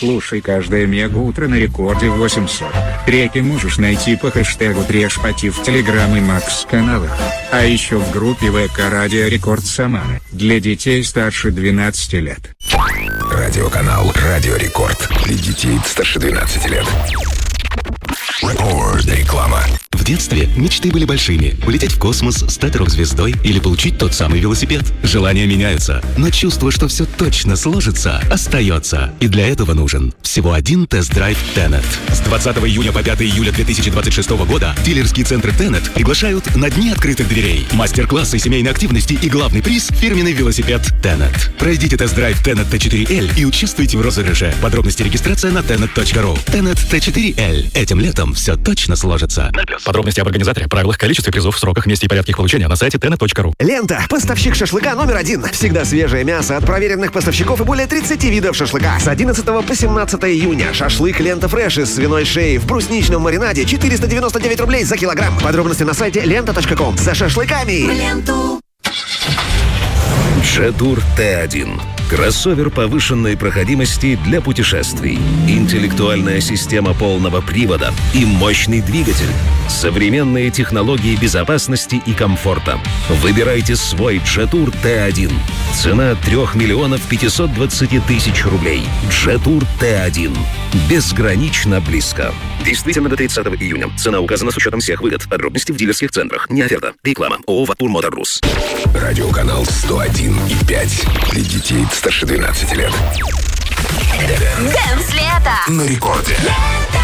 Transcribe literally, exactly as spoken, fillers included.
Слушай каждое мега-утро на рекорде восемь сорок. Треки можешь найти по хэштегу Трешпати в Телеграм и Макс каналах. А еще в группе ВК Радио Рекорд Самара для детей старше двенадцати лет. Радиоканал Радио Рекорд для детей старше двенадцати лет. Рекорд. Реклама. В детстве мечты были большими. Улететь в космос, стать рок-звездой или получить тот самый велосипед. Желания меняются, но чувство, что все точно сложится, остается. И для этого нужен всего один тест-драйв Tenet. С двадцатого июня по пятого июля две тысячи двадцать шестого года дилерские центры Tenet приглашают на дни открытых дверей. Мастер-классы семейной активности и главный приз – фирменный велосипед Tenet. Пройдите тест-драйв Tenet ти четыре эль и участвуйте в розыгрыше. Подробности регистрация на tenet точка ру. Tenet ти четыре эль. Этим летом все точно сложится. Подробности об организаторе, правилах, количестве призов, сроках, месте и порядке их получения на сайте tenet точка ру. Лента. Поставщик шашлыка номер один. Всегда свежее мясо от проверенных поставщиков и более тридцати видов шашлыка. С одиннадцатого по семнадцатое июня. Шашлык Лента Фреш из свиной шеи в брусничном маринаде. четыреста девяносто девять рублей за килограмм. Подробности на сайте лента точка ком. За шашлыками. Ленту. Jetour ти один. Кроссовер повышенной проходимости для путешествий. Интеллектуальная система полного привода и мощный двигатель. Современные технологии безопасности и комфорта. Выбирайте свой Jetour ти один. Цена трех миллионов пятьсот двадцать тысяч рублей. Jetour ти один. Безгранично близко. Действительно до тридцатого июня. Цена указана с учетом всех выгод. Подробности в дилерских центрах. Не оферта. Реклама. ООО «Ватур Моторрус». Радиоканал сто один и пять. Для детей старше двенадцати лет. Дэнс лето На рекорде.